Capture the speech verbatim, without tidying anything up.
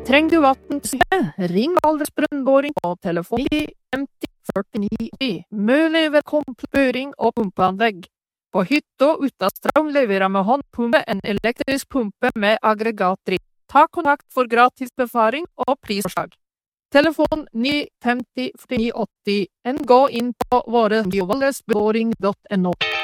Trenger du vann til syke? Ring Valdres Brønnboring på telefon femti førtini. Mulig ved kompletering og pumpeanlegg. På hytta uten strøm leverer vi håndpumpe en elektrisk pumpe med aggregatdrift. Ta kontakt for gratis befaring og prisforslag. Telefon ni femti førtini åtti. En gå inn på våre valdresbrønnboring punktum no.